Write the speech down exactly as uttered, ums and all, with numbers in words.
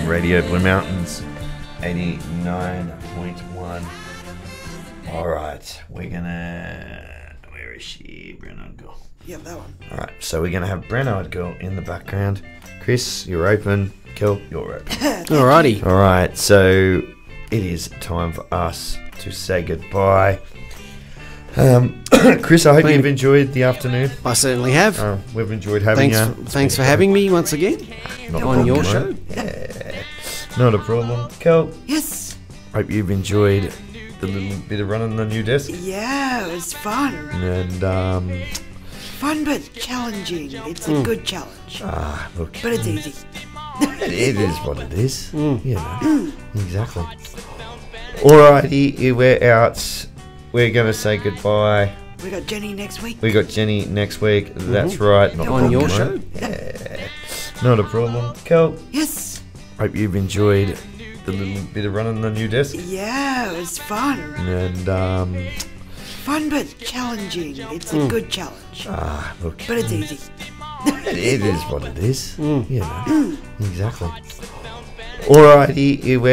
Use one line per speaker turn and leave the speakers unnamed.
Radio Blue Mountains, eighty-nine point one. Alright, we're gonna... Where is she? Brown-eyed girl.
Yeah, that one.
Alright, so we're gonna have Brown-eyed girl in the background. Chris, you're open. Kel, you're open.
Alrighty.
Alright, so it is time for us to say goodbye. Um, Chris, I hope
Been-
you've enjoyed the afternoon.
I certainly have.
Uh, we've enjoyed having
Thanks,
you.
for, thanks for having me once again
Not a
on your show.
problem, mate. Yeah, not a problem. Kel,
Yes.
hope you've enjoyed the little bit of running the new desk.
Yeah, it was fun.
And, um,
Fun but challenging. It's
Hmm.
a good challenge.
ah, look,
But it's easy.
it, it is what it is.
Mm.
You know, exactly. Alrighty, we're out. We're going to say goodbye.
We got Jenny next week.
We got Jenny next week. That's right. Not a
On your
problem,
show.
mate. Yeah, not a problem. Kel,
Yes.
hope you've enjoyed the little bit of running the new desk.
Yeah, it was fun.
And, um,
Fun but challenging. It's a good challenge.
ah, look,
But it's easy.
it, it is what it is.
Mm.
You know, exactly. Alrighty, we're